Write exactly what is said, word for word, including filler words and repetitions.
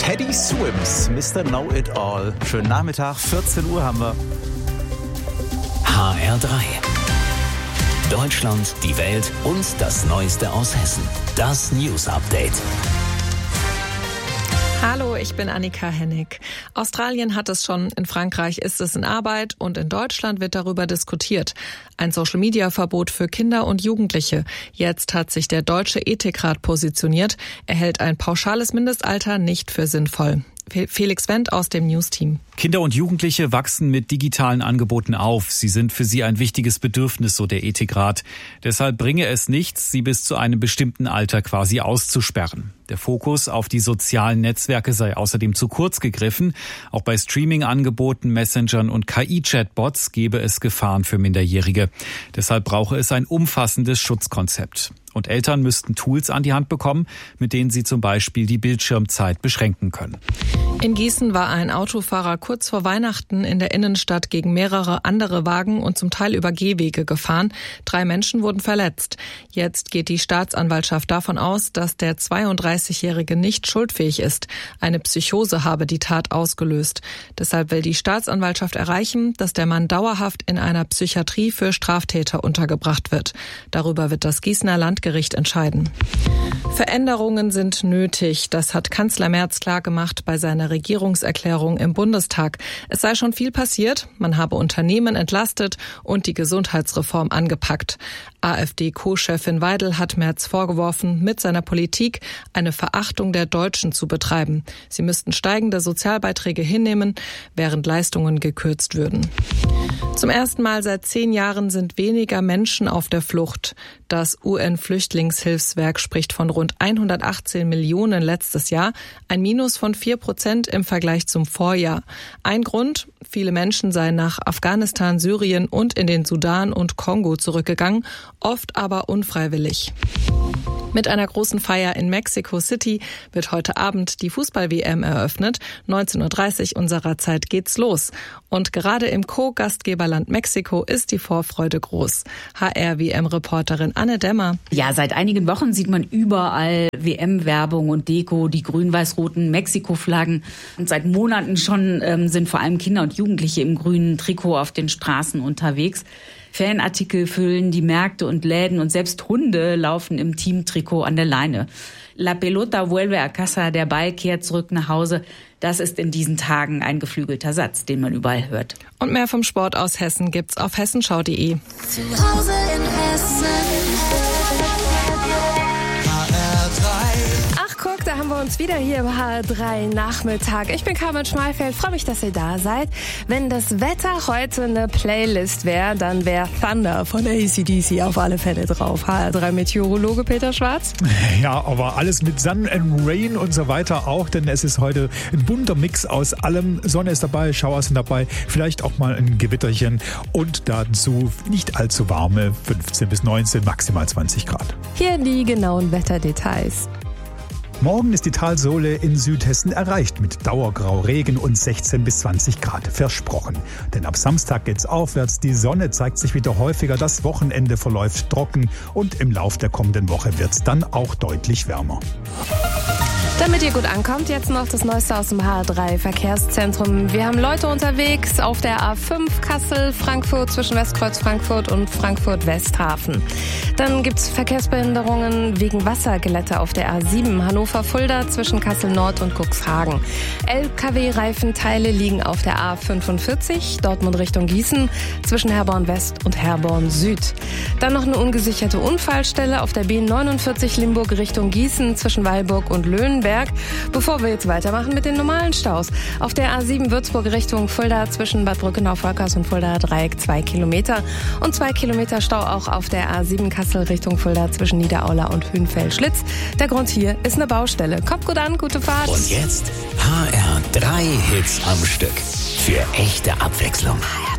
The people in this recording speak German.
Teddy Swims, Mister Know-It-All. Schönen Nachmittag, vierzehn Uhr haben wir. H R drei. Deutschland, die Welt und das Neueste aus Hessen. Das News Update. Hallo, ich bin Annika Hennig. Australien hat es schon, in Frankreich ist es in Arbeit und in Deutschland wird darüber diskutiert. Ein Social-Media-Verbot für Kinder und Jugendliche. Jetzt hat sich der Deutsche Ethikrat positioniert. Er hält ein pauschales Mindestalter nicht für sinnvoll. Felix Wendt aus dem News-Team. Kinder und Jugendliche wachsen mit digitalen Angeboten auf. Sie sind für sie ein wichtiges Bedürfnis, so der Ethikrat. Deshalb bringe es nichts, sie bis zu einem bestimmten Alter quasi auszusperren. Der Fokus auf die sozialen Netzwerke sei außerdem zu kurz gegriffen. Auch bei Streaming-Angeboten, Messengern und K I-Chatbots gebe es Gefahren für Minderjährige. Deshalb brauche es ein umfassendes Schutzkonzept. Und Eltern müssten Tools an die Hand bekommen, mit denen sie zum Beispiel die Bildschirmzeit beschränken können. In Gießen war ein Autofahrer kurz vor Weihnachten in der Innenstadt gegen mehrere andere Wagen und zum Teil über Gehwege gefahren. Drei Menschen wurden verletzt. Jetzt geht die Staatsanwaltschaft davon aus, dass der zweiunddreißigjährige nicht schuldfähig ist. Eine Psychose habe die Tat ausgelöst. Deshalb will die Staatsanwaltschaft erreichen, dass der Mann dauerhaft in einer Psychiatrie für Straftäter untergebracht wird. Darüber wird das Gießener Landgericht entscheiden. Veränderungen sind nötig. Das hat Kanzler Merz klargemacht bei seiner Regierungserklärung im Bundestag. Es sei schon viel passiert. Man habe Unternehmen entlastet und die Gesundheitsreform angepackt. AfD-Co-Chefin Weidel hat Merz vorgeworfen, mit seiner Politik eine Verachtung der Deutschen zu betreiben. Sie müssten steigende Sozialbeiträge hinnehmen, während Leistungen gekürzt würden. Zum ersten Mal seit zehn Jahren sind weniger Menschen auf der Flucht. Das U N-Flüchtlingshilfswerk spricht von rund hundertachtzehn Millionen letztes Jahr, ein Minus von vier Prozent im Vergleich zum Vorjahr. Ein Grund, viele Menschen seien nach Afghanistan, Syrien und in den Sudan und Kongo zurückgegangen, oft aber unfreiwillig. Mit einer großen Feier in Mexico City wird heute Abend die Fußball-W M eröffnet. neunzehn Uhr dreißig unserer Zeit geht's los. Und gerade im Co-Gastgeberland Mexiko ist die Vorfreude groß. H R-W M-Reporterin Anne Dämmer. Ja, seit einigen Wochen sieht man überall W M-Werbung und Deko, die grün-weiß-roten Mexiko-Flaggen. Und seit Monaten schon ähm, sind vor allem Kinder und Jugendliche im grünen Trikot auf den Straßen unterwegs. Fanartikel füllen die Märkte und Läden und selbst Hunde laufen im Teamtrikot an der Leine. La pelota vuelve a casa, der Ball kehrt zurück nach Hause. Das ist in diesen Tagen ein geflügelter Satz, den man überall hört. Und mehr vom Sport aus Hessen gibt's auf hessenschau punkt de. Zu Hause in Hessen. Guck, da haben wir uns wieder hier im H R drei Nachmittag. Ich bin Carmen Schmalfeld, freue mich, dass ihr da seid. Wenn das Wetter heute eine Playlist wäre, dann wäre Thunder von A C D C auf alle Fälle drauf. H R drei Meteorologe Peter Schwarz. Ja, aber alles mit Sun and Rain und so weiter auch, denn es ist heute ein bunter Mix aus allem. Sonne ist dabei, Schauer sind dabei, vielleicht auch mal ein Gewitterchen und dazu nicht allzu warme fünfzehn bis neunzehn, maximal zwanzig Grad. Hier die genauen Wetterdetails. Morgen ist die Talsohle in Südhessen erreicht mit Dauergrau, Regen und sechzehn bis zwanzig Grad versprochen. Denn ab Samstag geht's aufwärts, die Sonne zeigt sich wieder häufiger, das Wochenende verläuft trocken und im Lauf der kommenden Woche wird's dann auch deutlich wärmer. Damit ihr gut ankommt, jetzt noch das Neueste aus dem H R drei Verkehrszentrum. Wir haben Leute unterwegs auf der A fünf Kassel, Frankfurt, zwischen Westkreuz Frankfurt und Frankfurt-Westhafen. Dann gibt's Verkehrsbehinderungen wegen Wasserglätte auf der A sieben Hannover-Fulda zwischen Kassel Nord und Cuxhagen. L K W-Reifenteile liegen auf der A fünfundvierzig, Dortmund Richtung Gießen, zwischen Herborn West und Herborn Süd. Dann noch eine ungesicherte Unfallstelle auf der B neunundvierzig Limburg Richtung Gießen zwischen Weilburg und Löhnberg. Bevor wir jetzt weitermachen mit den normalen Staus. Auf der A sieben Würzburg Richtung Fulda zwischen Bad Brückenau-Volkers und Fulda Dreieck zwei Kilometer. Und zwei Kilometer Stau auch auf der A sieben Kassel Richtung Fulda zwischen Niederaula und Hünfeld-Schlitz. Der Grund hier ist eine Baustelle. Kommt gut an, gute Fahrt. Und jetzt H R drei Hits am Stück. Für echte Abwechslung. H R